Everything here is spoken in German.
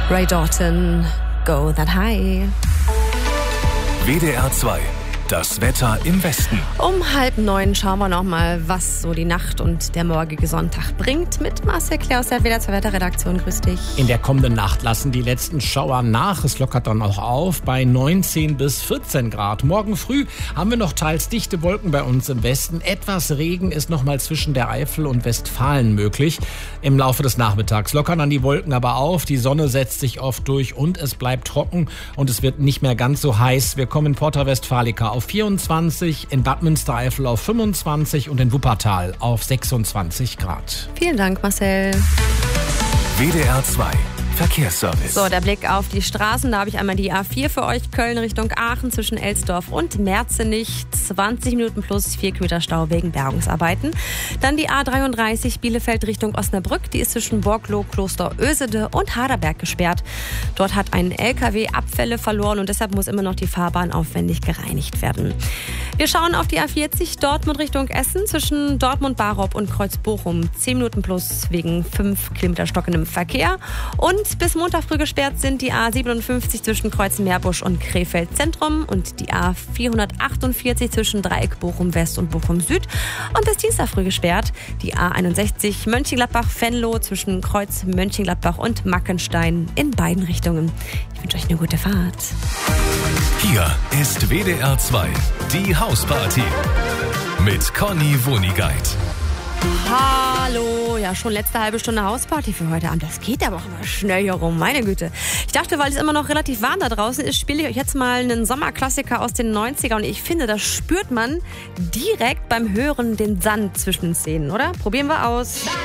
Ray Dalton, Go That High. WDR 2. Das Wetter im Westen. Um 8:30 schauen wir nochmal, was so die Nacht und der morgige Sonntag bringt. Mit Marcel Claire aus der WDR 2 Wetterredaktion. Grüß dich. In der kommenden Nacht lassen die letzten Schauer nach. Es lockert dann auch auf bei 19 bis 14 Grad. Morgen früh haben wir noch teils dichte Wolken bei uns im Westen. Etwas Regen ist nochmal zwischen der Eifel und Westfalen möglich. Im Laufe des Nachmittags lockern dann die Wolken aber auf. Die Sonne setzt sich oft durch und es bleibt trocken. Und es wird nicht mehr ganz so heiß. Wir kommen in Porta Westfalica auf 24, in Bad Münstereifel auf 25 und in Wuppertal auf 26 Grad. Vielen Dank, Marcel. WDR 2. Verkehrsservice. So, der Blick auf die Straßen. Da habe ich einmal die A4 für euch. Köln Richtung Aachen zwischen Elsdorf und Merzenich. 20 Minuten plus 4 Kilometer Stau wegen Bergungsarbeiten. Dann die A33 Bielefeld Richtung Osnabrück. Die ist zwischen Borgloh, Kloster Ösede und Harderberg gesperrt. Dort hat ein LKW Abfälle verloren und deshalb muss immer noch die Fahrbahn aufwendig gereinigt werden. Wir schauen auf die A40 Dortmund Richtung Essen zwischen Dortmund, Barop und Kreuz Bochum. 10 Minuten plus wegen 5 Kilometer stockendem Verkehr. Und bis Montag früh gesperrt sind die A57 zwischen Kreuzen-Meerbusch und Krefeld Zentrum und die A448 zwischen Dreieck Bochum West und Bochum Süd. Und bis Dienstag früh gesperrt die A61 Mönchengladbach-Venlo zwischen Kreuz Mönchengladbach und Mackenstein in beiden Richtungen. Ich wünsche euch eine gute Fahrt. Hier ist WDR 2, die Hausparty mit Conny Wonigkeit. Hallo, ja schon letzte halbe Stunde Hausparty für heute Abend. Das geht aber auch immer schnell hier rum, meine Güte. Ich dachte, weil es immer noch relativ warm da draußen ist, spiele ich euch jetzt mal einen Sommerklassiker aus den 90er. Und ich finde, das spürt man direkt beim Hören den Sand zwischen den Zähnen, oder? Probieren wir aus.